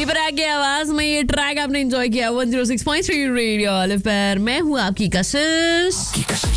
दीपरा की आवाज में ये ट्रैक आपने एंजॉय किया 106.3 रेडियो ऑलिव पर। मैं हूँ आपकी कशिश।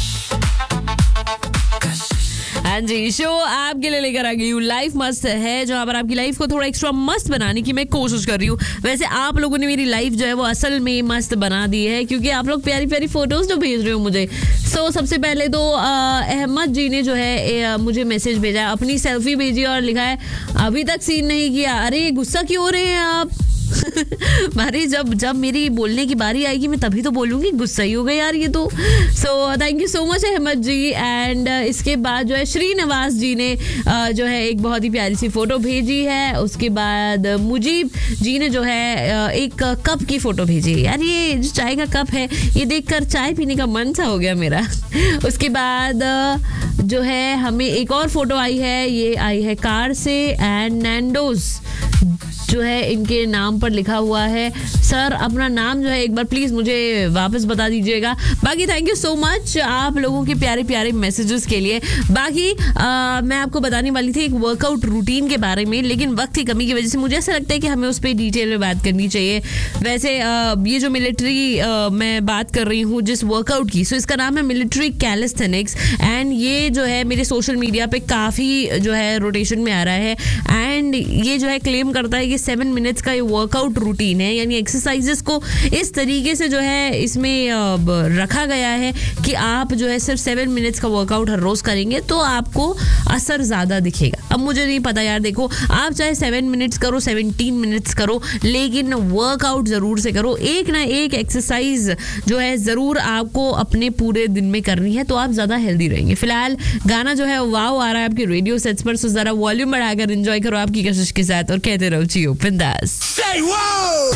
हाँ जी, शो आपके लिए लेकर आ गई हूँ लाइफ मस्त है, जहाँ पर आपकी लाइफ को थोड़ा एक्स्ट्रा मस्त बनाने की मैं कोशिश कर रही हूँ। वैसे आप लोगों ने मेरी लाइफ जो है वो असल में मस्त बना दी है, क्योंकि आप लोग प्यारी प्यारी फोटोज जो भेज रहे हो मुझे। सो सबसे पहले तो अहमद जी ने जो है मुझे मैसेज भेजा है, अपनी सेल्फी भेजी और लिखा है अभी तक सीन नहीं किया। अरे गुस्सा क्यों हो रहे हैं आप? भारी जब मेरी बोलने की बारी आएगी मैं तभी तो बोलूंगी, गुस्सा ही हो गया यार ये तो। So thank you so much Ahmad ji. And इसके बाद जो है श्रीनिवास जी ने जो है एक बहुत ही प्यारी सी फोटो भेजी है। उसके बाद मुजीब जी ने जो है एक कप की फोटो भेजी है। यार ये जो चाय का कप है ये देखकर चाय पीने का मन सा हो गया मेरा। उसके बाद जो है हमें एक और फोटो आई है, ये आई है कार से एंड नैंडोज जो है इनके नाम पर लिखा हुआ है। सर अपना नाम जो है एक बार प्लीज मुझे वापस बता दीजिएगा। बाकी थैंक यू सो मच आप लोगों के प्यारे प्यारे मैसेजेस के लिए। बाकी मैं आपको बताने वाली थी एक वर्कआउट रूटीन के बारे में, लेकिन वक्त की कमी की वजह से मुझे ऐसा लगता है कि हमें उस पर डिटेल में बात करनी चाहिए। वैसे ये जो मिलिट्री मैं बात कर रही हूँ जिस वर्कआउट की, सो इसका नाम है मिलिट्री कैलिस्थेनिक्स एंड ये जो है मेरे सोशल मीडिया पे काफ़ी जो है रोटेशन में आ रहा है। एंड ये जो है क्लेम करता है कि 7 मिनट्स का ये वर्कआउट रूटीन है, यानी एक्सरसाइजेस को इस तरीके से जो है इसमें रखा गया है कि आप जो है सिर्फ 7 मिनट्स का वर्कआउट हर रोज करेंगे तो आपको असर ज़्यादा दिखेगा। अब मुझे नहीं पता यार, देखो आप चाहे 7 मिनट्स करो 17 मिनट्स करो, लेकिन वर्कआउट ज़रूर से करो। एक ना एक एक्सरसाइज जो है ज़रूर आपको अपने पूरे दिन में करनी है, तो आप ज़्यादा हेल्दी रहेंगे। फिलहाल गाना जो है वाव आ रहा है आपके रेडियो सेट्स पर, सो ज़रा वॉल्यूम बढ़ाकर एंजॉय करो आपकी कशिश के साथ और कहते रहो चियो बिंदास।